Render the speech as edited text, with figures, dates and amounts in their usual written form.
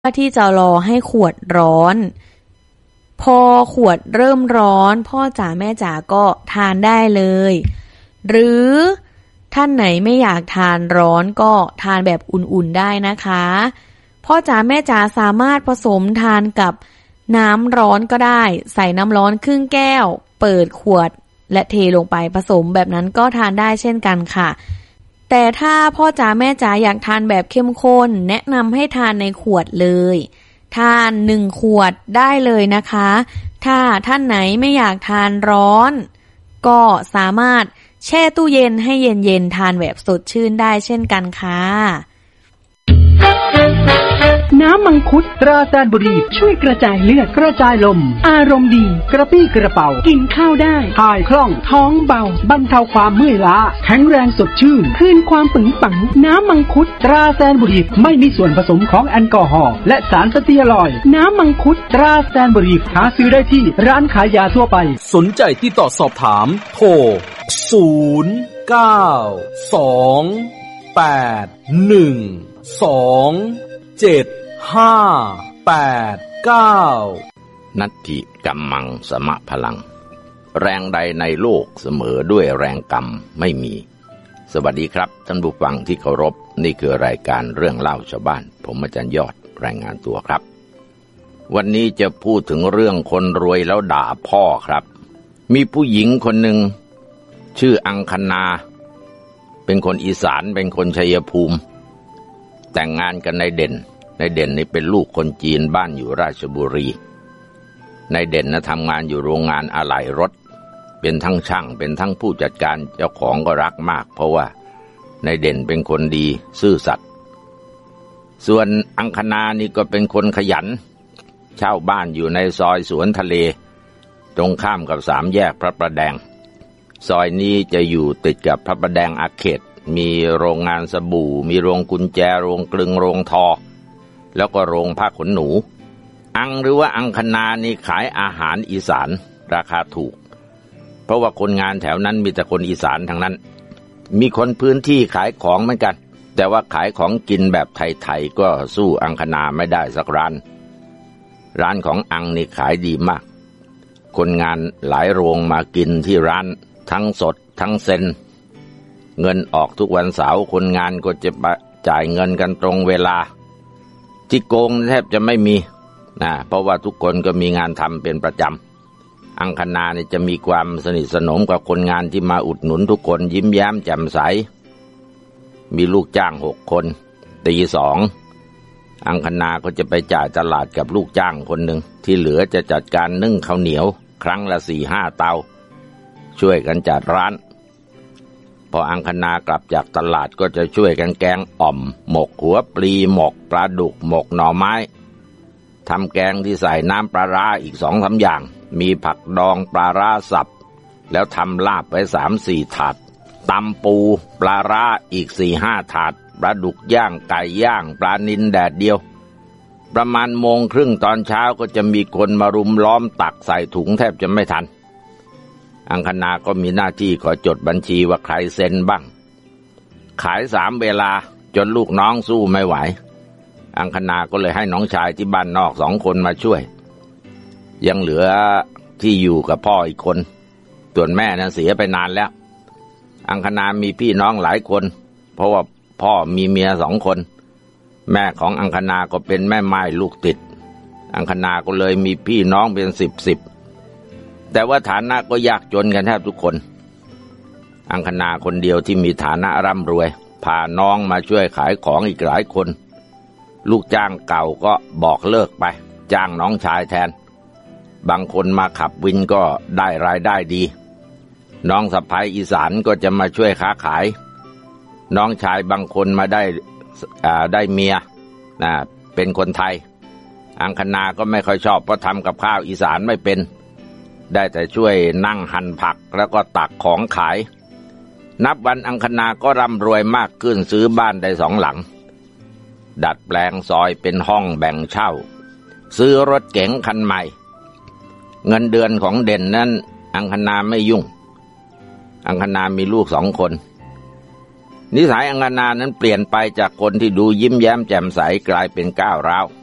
ที่จะรอให้ขวดร้อนพอขวดเริ่มร้อนพ่อจ๋าแม่จ๋าก็ทานได้เลยหรือท่านไหนไม่อยากทานร้อนก็ทานแบบอุ่นๆได้นะคะพ่อจ๋าแม่จ๋าสามารถผสมทานกับน้ำร้อนก็ได้ใส่น้ำร้อนครึ่งแก้วเปิดขวดและเทลงไปผสมแบบนั้นก็ทานได้เช่นกันค่ะแต่ถ้าพ่อจ๋าแม่จ๋าอยากทานแบบเข้มข้นแนะนำให้ทานในขวดเลยทาน1ขวดได้เลยนะคะถ้าท่านไหนไม่อยากทานร้อนก็สามารถแช่ตู้เย็นให้เย็นๆทานแบบสดชื่นได้เช่นกันค่ะน้ำมังคุดตราแซนบุรีช่วยกระจายเลือดกระจายลมอารมณ์ดีกระปี้กระเป๋ากินข้าวได้ถ่ายคล่องท้องเบาบรรเทาความเมื่อยล้าแข็งแรงสดชื่นคืนความปึงปังน้ำมังคุดตราแซนบุรีไม่มีส่วนผสมของแอลกอฮอล์และสารสเตียรอยด์น้ำมังคุดตราแซนบุรีหาซื้อได้ที่ร้านขายยาทั่วไปสนใจที่ต่อสอบถามโทร 092-281-279นัตถิกัมมังสมะพลังแรงใดในโลกเสมอด้วยแรงกรรมไม่มีสวัสดีครับท่านผู้ฟังที่เคารพนี่คือรายการเรื่องเล่าชาวบ้านผมอาจารย์ยอดรายงานตัวครับวันนี้จะพูดถึงเรื่องคนรวยแล้วด่าพ่อครับมีผู้หญิงคนหนึ่งชื่ออังคณาเป็นคนอีสานเป็นคนชัยภูมิแต่งงานกันนายเด่นนี่เป็นลูกคนจีนบ้านอยู่ราชบุรีนายเด่นทำงานอยู่โรงงานอะไหล่รถเป็นทั้งช่างเป็นทั้งผู้จัดการเจ้าของก็รักมากเพราะว่านายเด่นเป็นคนดีซื่อสัตย์ส่วนอังคณานี่ก็เป็นคนขยันเช่าบ้านอยู่ในซอยสวนทะเลตรงข้ามกับ3 แยกพระประแดงซอยนี้จะอยู่ติดกับพระประแดงอาเขตมีโรงงานสบู่มีโรงกุญแจโรงกลึงโรงทอแล้วก็โรงผ้าขนหนูหรือว่าอังคณานี่ขายอาหารอีสานราคาถูกเพราะว่าคนงานแถวนั้นมีแต่คนอีสานทั้งนั้นมีคนพื้นที่ขายของเหมือนกันแต่ว่าขายของกินแบบไทยๆก็สู้อังคณาไม่ได้สักร้านของอังนี่ขายดีมากคนงานหลายโรงมากินที่ร้านทั้งสดทั้งเซ็นเงินออกทุกวันเสาร์คนงานก็จะจ่ายเงินกันตรงเวลาที่โกงแทบจะไม่มีเพราะว่าทุกคนก็มีงานทำเป็นประจำอังคณาเนี่ยจะมีความสนิทสนมกับคนงานที่มาอุดหนุนทุกคนยิ้มแย้มแจ่มใสมีลูกจ้าง6 คนตี 2อังคณาก็จะไปจ่ายตลาดกับลูกจ้างคนหนึ่งที่เหลือจะจัดการนึ่งข้าวเหนียวครั้งละ 4-5 เตาช่วยกันจัดร้านพออังคณากลับจากตลาดก็จะช่วยกันแกงอ่อมหมกหัวปลีหมกปลาดุกหมกหน่อไม้ทำแกงที่ใส่น้ำปลาร้าอีก 2-3 อย่างมีผักดองปลาร้าสับแล้วทำลาบไว้ 3-4 ถาดตำปูปลาร้าอีก 4-5 ถาดปลาดุกย่างไก่ย่างปลานิลแดดเดียวประมาณ 1:30 น.ตอนเช้าก็จะมีคนมารุมล้อมตักใส่ถุงแทบจะไม่ทันอังคณาก็มีหน้าที่คอยจดบัญชีว่าใครเซ็นบ้างขาย3 เวลาจนลูกน้องสู้ไม่ไหวอังคณาก็เลยให้น้องชายที่บ้านนอก2 คนมาช่วยยังเหลือที่อยู่กับพ่ออีกคนส่วนแม่นั้นเสียไปนานแล้วอังคณามีพี่น้องหลายคนเพราะว่าพ่อมีเมีย2 คนแม่ของอังคณาก็เป็นแม่ไม้ลูกติดอังคณาก็เลยมีพี่น้องเป็น10แต่ว่าฐานะก็ยากจนกันแทบทุกคนอังคณาคนเดียวที่มีฐานะร่ำรวยพาน้องมาช่วยขายของอีกหลายคนลูกจ้างเก่าก็บอกเลิกไปจ้างน้องชายแทนบางคนมาขับวินก็ได้รายได้ดีน้องสะใภ้อีสานก็จะมาช่วยค้าขายน้องชายบางคนมาได้เมียเป็นคนไทยอังคณาก็ไม่ค่อยชอบเพราะทำกับข้าวอีสานไม่เป็นได้แต่ช่วยนั่งหั่นผักแล้วก็ตักของขายนับวันอังคณาก็ร่ำรวยมากขึ้นซื้อบ้านได้2 หลังดัดแปลงซอยเป็นห้องแบ่งเช่าซื้อรถเก๋งคันใหม่เงินเดือนของเด่นนั้นอังคณาไม่ยุ่งอังคณามีลูก2 คนนิสัยอังคณานั้นเปลี่ยนไปจากคนที่ดูยิ้มแย้มแจ่มใสกลายเป็นก้าวร้าว